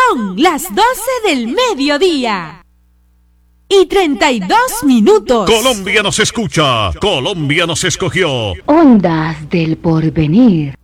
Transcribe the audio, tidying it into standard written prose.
Son las 12 del mediodía. Y 32 minutos. Colombia nos escucha. Colombia nos escogió. Ondas del Porvenir.